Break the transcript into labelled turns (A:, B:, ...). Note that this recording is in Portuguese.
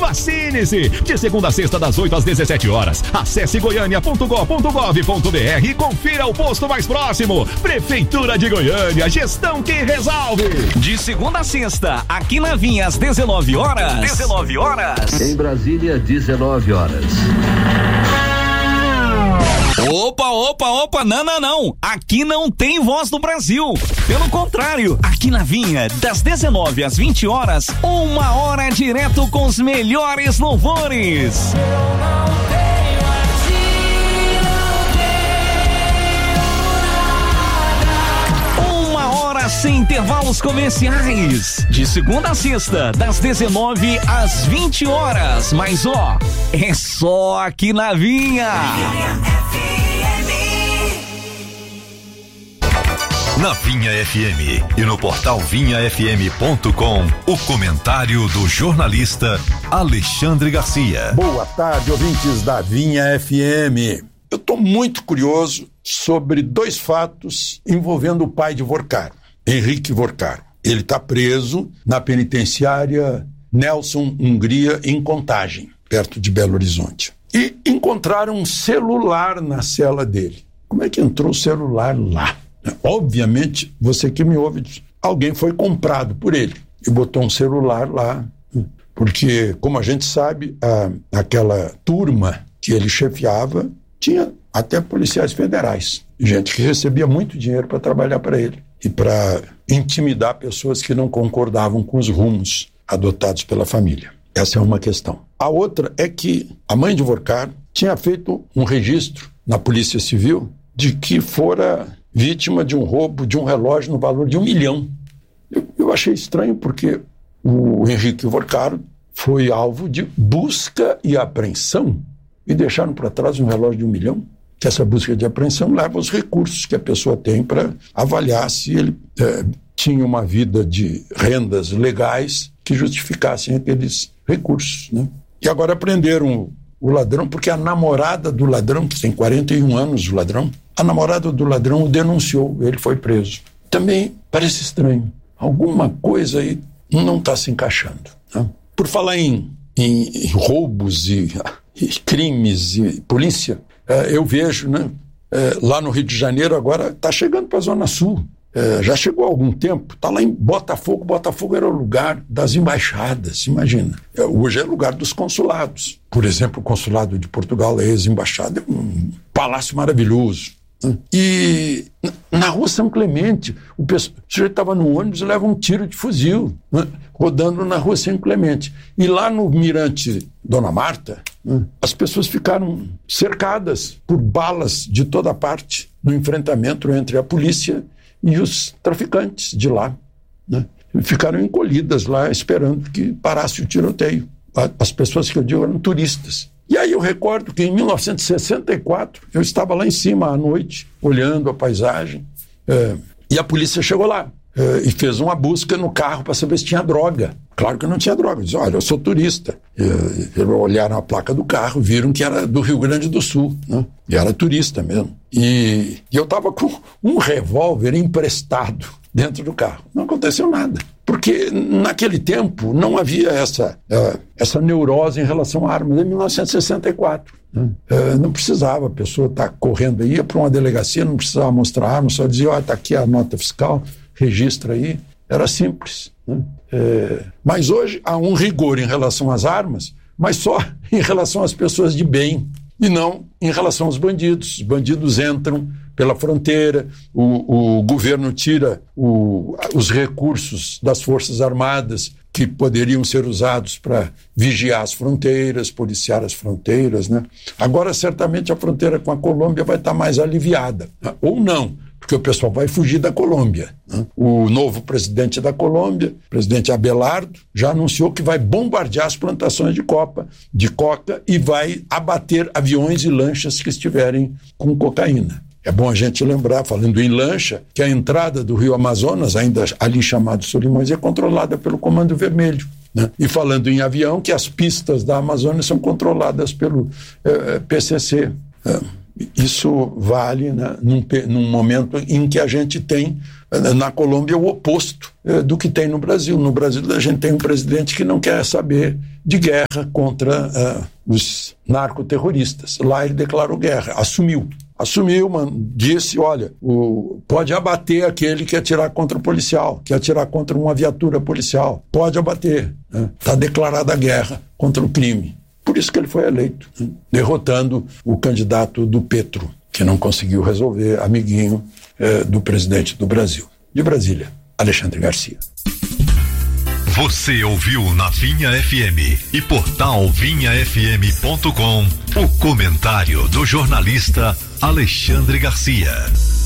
A: Vacine-se! De segunda a sexta, das 8 às 17 horas. Acesse goiania.gov.br e confira o posto mais próximo. Prefeitura de Goiânia, gestão que resolve.
B: De segunda a sexta, aqui na Vinha, às 19 horas. 19 horas.
C: Em Brasília, 19 horas.
B: Opa, não. Aqui não tem Voz do Brasil. Pelo contrário, aqui na Vinha, das 19 às 20 horas, 1 hora direto com os melhores louvores. Sem intervalos comerciais. De segunda a sexta, das 19 às 20 horas. Mas é só aqui na Vinha.
D: Na Vinha FM e no portal vinhafm.com, o comentário do jornalista Alexandre Garcia.
E: Boa tarde, ouvintes da Vinha FM. Eu estou muito curioso sobre 2 fatos envolvendo o pai de Vorcaro, Henrique Vorcaro. Ele está preso na penitenciária Nelson Hungria, em Contagem, perto de Belo Horizonte. E encontraram um celular na cela dele. Como é que entrou o celular lá? Obviamente, você que me ouve, alguém foi comprado por ele e botou um celular lá, porque, como a gente sabe, aquela turma que ele chefiava tinha até policiais federais, gente que recebia muito dinheiro para trabalhar para ele e para intimidar pessoas que não concordavam com os rumos adotados pela família. Essa é uma questão. A outra é que a mãe de Vorcaro tinha feito um registro na Polícia Civil de que fora vítima de um roubo de um relógio no valor de R$1 milhão. Eu achei estranho porque o Henrique Vorcaro foi alvo de busca e apreensão e deixaram para trás um relógio de R$1 milhão. Que essa busca de apreensão leva aos recursos que a pessoa tem para avaliar se ele tinha uma vida de rendas legais que justificassem aqueles recursos, né? E agora prenderam o ladrão porque a namorada do ladrão, que tem 41 anos, o ladrão, a namorada do ladrão o denunciou, ele foi preso. Também parece estranho. Alguma coisa aí não está se encaixando, né? Por falar em roubos e crimes e polícia, eu vejo, né, lá no Rio de Janeiro agora está chegando para a Zona Sul, já chegou há algum tempo, está lá em Botafogo. Botafogo era o lugar das embaixadas, imagina. Hoje é lugar dos consulados. Por exemplo, o consulado de Portugal, a ex-embaixada, é um palácio maravilhoso. E na rua São Clemente, o sujeito estava no ônibus e leva um tiro de fuzil, né, rodando na rua São Clemente. E lá no Mirante Dona Marta, as pessoas ficaram cercadas por balas de toda parte no enfrentamento entre a polícia e os traficantes de lá, né? Ficaram encolhidas lá esperando que parasse o tiroteio. As pessoas que eu digo eram turistas. E aí eu recordo que em 1964 eu estava lá em cima à noite, olhando a paisagem, e a polícia chegou lá e fez uma busca no carro para saber se tinha droga. Claro que não tinha droga. Diz, olha, eu sou turista. Olharam a placa do carro, viram que era do Rio Grande do Sul, né? E era turista mesmo. E eu estava com um revólver emprestado dentro do carro. Não aconteceu nada. Porque naquele tempo não havia essa neurose em relação a armas. Em 1964. Né? Não precisava a pessoa estar correndo aí, ia para uma delegacia, não precisava mostrar arma, só dizia, olha, está aqui a nota fiscal, registra aí. Era simples, né? Mas hoje há um rigor em relação às armas, mas só em relação às pessoas de bem e não em relação aos bandidos. Os bandidos entram pela fronteira, o governo tira os recursos das Forças Armadas que poderiam ser usados para vigiar as fronteiras, policiar as fronteiras, né? Agora, certamente, a fronteira com a Colômbia vai estar mais aliviada, né? Ou não, porque o pessoal vai fugir da Colômbia, né? O novo presidente da Colômbia, o presidente Abelardo, já anunciou que vai bombardear as plantações de coca e vai abater aviões e lanchas que estiverem com cocaína. É bom a gente lembrar, falando em lancha, que a entrada do Rio Amazonas, ainda ali chamado Solimões, é controlada pelo Comando Vermelho, né? E falando em avião, que as pistas da Amazônia são controladas pelo PCC. Isso vale, né, num momento em que a gente tem na Colômbia o oposto do que tem no Brasil. No Brasil a gente tem um presidente que não quer saber de guerra contra os narcoterroristas. Lá ele declarou guerra, assumiu, disse, olha, pode abater aquele que atirar contra o policial, que atirar contra uma viatura policial, pode abater, né? Está declarada a guerra contra o crime. Por isso que ele foi eleito, né? Derrotando o candidato do Petro, que não conseguiu resolver, amiguinho do presidente do Brasil. De Brasília, Alexandre Garcia.
D: Você ouviu na Vinha FM e portal vinhafm.com o comentário do jornalista Alexandre Garcia.